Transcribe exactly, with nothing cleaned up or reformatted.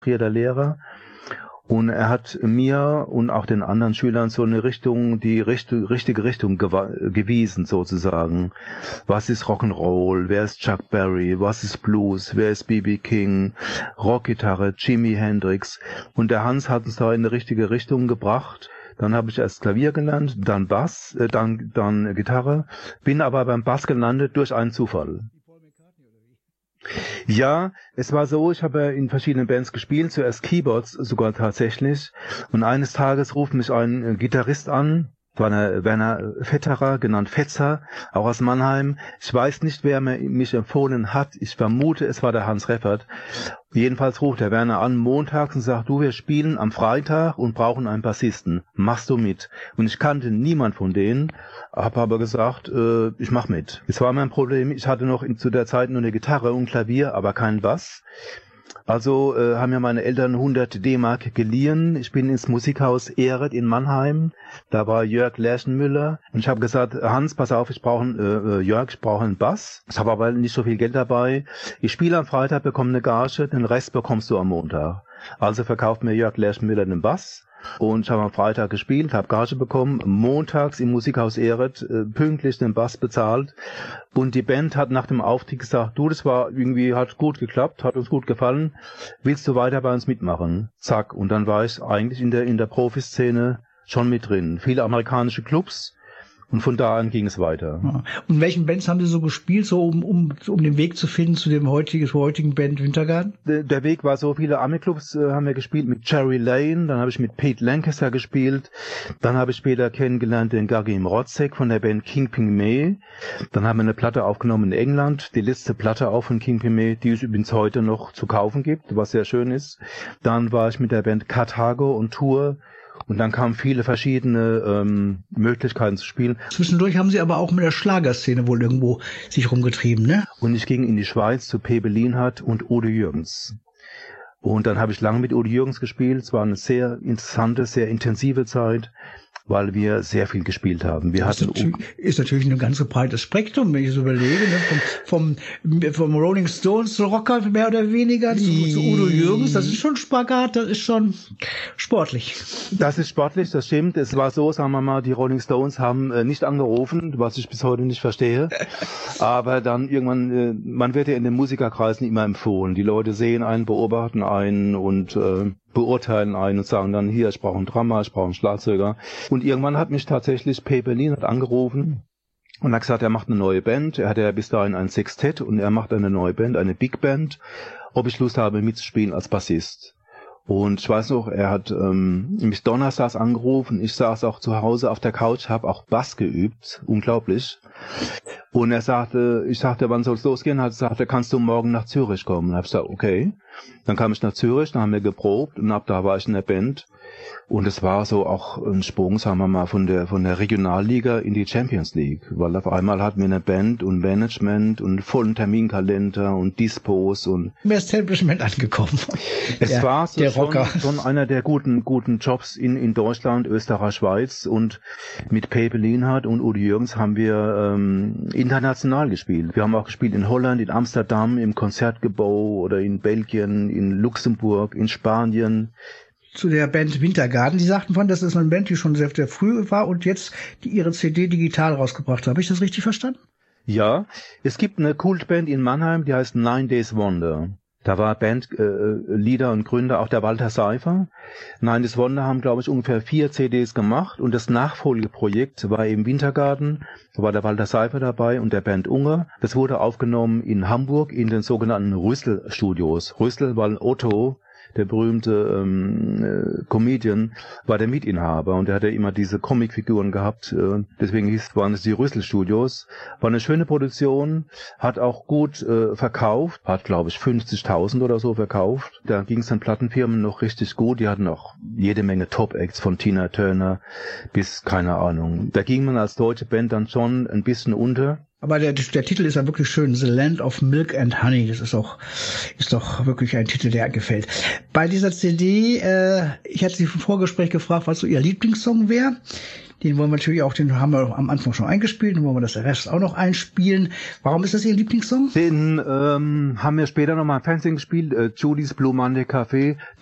hier der Lehrer. Und er hat mir und auch den anderen Schülern so eine Richtung, die richt- richtige Richtung gewa- gewiesen sozusagen. Was ist Rock'n'Roll? Wer ist Chuck Berry? Was ist Blues? Wer ist B B King? Rockgitarre, Jimi Hendrix. Und der Hans hat uns da in eine richtige Richtung gebracht. Dann habe ich erst Klavier gelernt, dann Bass, äh, dann, dann Gitarre. Bin aber beim Bass gelandet durch einen Zufall. Ja, es war so, ich habe in verschiedenen Bands gespielt, zuerst Keyboards sogar tatsächlich. Und eines Tages ruft mich ein Gitarrist an, Werner, Werner Vetterer, genannt Fetzer, auch aus Mannheim. Ich weiß nicht, wer mich empfohlen hat. Ich vermute, es war der Hans Reffert. Jedenfalls ruft der Werner an montags und sagt, du, wir spielen am Freitag und brauchen einen Bassisten. Machst du mit? Und ich kannte niemand von denen, habe aber gesagt, äh, ich mach mit. Es war mein Problem, ich hatte noch in, zu der Zeit nur eine Gitarre und Klavier, aber keinen Bass. Also äh, haben mir meine Eltern hundert D-Mark geliehen. Ich bin ins Musikhaus Ehret in Mannheim. Da war Jörg Lerchenmüller. Und ich habe gesagt, Hans, pass auf, ich brauche äh, Jörg, ich brauche einen Bass. Ich habe aber nicht so viel Geld dabei. Ich spiele am Freitag, bekomme eine Gage, den Rest bekommst du am Montag. Also verkauft mir Jörg Lerchenmüller den Bass. Und ich habe am Freitag gespielt, habe Gage bekommen, montags im Musikhaus Ehret äh, pünktlich den Bass bezahlt. Und die Band hat nach dem Auftritt gesagt, du, das war irgendwie, hat gut geklappt, hat uns gut gefallen, willst du weiter bei uns mitmachen? Zack. Und dann war ich eigentlich in der, in der Profiszene schon mit drin. Viele amerikanische Clubs. Und von da an ging es weiter. Ja. Und in welchen Bands haben Sie so gespielt, so um, um, um den Weg zu finden zu dem heutigen, zur heutigen Band Wintergarten? Der, der Weg war so, viele Ami-Clubs äh, haben wir gespielt mit Cherry Lane, dann habe ich mit Pete Lancaster gespielt, dann habe ich später kennengelernt den Gagim Rotzek von der Band King Pygmy. Dann haben wir eine Platte aufgenommen in England, die letzte Platte auch von King Pygmy, die es übrigens heute noch zu kaufen gibt, was sehr schön ist. Dann war ich mit der Band Carthago und Tour. Und dann kamen viele verschiedene ähm, Möglichkeiten zu spielen. Zwischendurch haben Sie aber auch mit der Schlagerszene wohl irgendwo sich rumgetrieben, ne? Und ich ging in die Schweiz zu Pepe Lienhardt und Udo Jürgens. Und dann habe ich lange mit Udo Jürgens gespielt. Es war eine sehr interessante, sehr intensive Zeit, weil wir sehr viel gespielt haben. Wir das hatten ist, natürlich, ist natürlich ein ganz breites Spektrum, wenn ich so überlege, ne? vom, vom, vom Rolling Stones zu Rocker mehr oder weniger zu, zu Udo Jürgens. Das ist schon Spagat, das ist schon sportlich. Das ist sportlich, das stimmt. Es war so, sagen wir mal, die Rolling Stones haben äh, nicht angerufen, was ich bis heute nicht verstehe. Aber dann irgendwann, äh, man wird ja in den Musikerkreisen immer empfohlen. Die Leute sehen einen, beobachten einen und äh, beurteilen einen und sagen dann, hier, ich brauche einen Drummer, ich brauche einen Schlagzeuger. Und irgendwann hat mich tatsächlich Pepe Lienhardt angerufen und hat gesagt, er macht eine neue Band. Er hatte ja bis dahin ein Sextett und er macht eine neue Band, eine Big Band, ob ich Lust habe mitzuspielen als Bassist. Und ich weiß noch, er hat ähm, mich donnerstags angerufen, ich saß auch zu Hause auf der Couch, habe auch Bass geübt, unglaublich. Und er sagte, ich sagte, wann soll es losgehen? Er sagte, kannst du morgen nach Zürich kommen? Und hab ich gesagt, okay. Dann kam ich nach Zürich, dann haben wir geprobt und ab da war ich in der Band. Und es war so auch ein Sprung, sagen wir mal, von der von der Regionalliga in die Champions League. Weil auf einmal hatten wir eine Band und Management und vollen Terminkalender und Dispos und... Im Establishment angekommen. Es der, war so der schon, schon einer der guten guten Jobs in in Deutschland, Österreich, Schweiz. Und mit Pepe Lienhardt und Udo Jürgens haben wir ähm, international gespielt. Wir haben auch gespielt in Holland, in Amsterdam, im Konzertgebäude oder in Belgien, in Luxemburg, in Spanien. Zu der Band Wintergarten. Die sagten von, das ist eine Band, die schon sehr, sehr früh war und jetzt die ihre C D digital rausgebracht haben. Habe ich das richtig verstanden? Ja, es gibt eine Kultband in Mannheim, die heißt Nine Days Wonder. Da war Bandleader äh, und Gründer auch der Walter Seifer. Nine Days Wonder haben, glaube ich, ungefähr vier C Ds gemacht und das Nachfolgeprojekt war eben Wintergarten. Da war der Walter Seifer dabei und der Bernd Unger. Das wurde aufgenommen in Hamburg in den sogenannten Rüssel-Studios. Rüssel, weil Otto, der berühmte ähm, äh, Comedian, war der Mitinhaber und er hatte immer diese Comicfiguren gehabt, äh, deswegen hieß, waren es die Rüssel-Studios. War eine schöne Produktion, hat auch gut äh, verkauft, hat glaube ich fünfzigtausend oder so verkauft. Da ging es den Plattenfirmen noch richtig gut, die hatten auch jede Menge Top-Acts von Tina Turner bis, keine Ahnung. Da ging man als deutsche Band dann schon ein bisschen unter. Aber der, der Titel ist ja wirklich schön, The Land of Milk and Honey. Das ist auch, ist doch wirklich ein Titel, der gefällt. Bei dieser C D, äh, ich hatte Sie im Vorgespräch gefragt, was so Ihr Lieblingssong wäre. Den wollen wir natürlich auch, den haben wir am Anfang schon eingespielt, den wollen wir das Rest auch noch einspielen. Warum ist das Ihr Lieblingssong? Den ähm, haben wir später nochmal im Fernsehen gespielt, äh, Julie's Blue Monday Café.